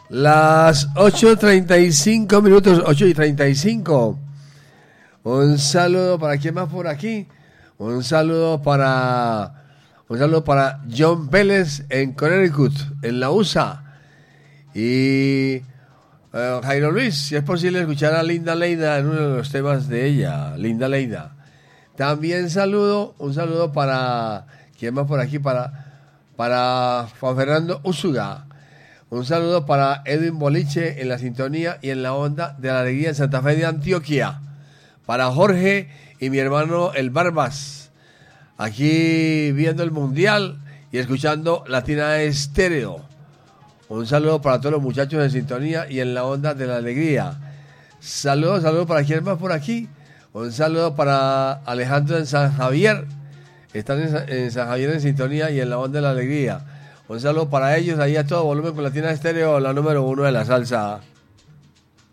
Las 8:35 minutos, 8:35. Un saludo para quién más por aquí. Un saludo para John Vélez en Connecticut, en la USA. Y Jairo Luis, si es posible escuchar a Linda Leida en uno de los temas de ella, Linda Leida. También un saludo para quién más por aquí, para Juan Fernando Úsuga. Un saludo para Edwin Boliche en la sintonía y en la onda de la alegría en Santa Fe de Antioquia. Para Jorge y mi hermano El Barbas, aquí viendo el Mundial y escuchando Latina Estéreo. Un saludo para todos los muchachos en sintonía y en la onda de la alegría. Saludos para quién más por aquí. Un saludo para Alejandro en San Javier. Están en San Javier en sintonía y en la onda de la alegría. Un saludo para ellos, ahí a todo volumen con Latina Estéreo, la número 1 de la salsa.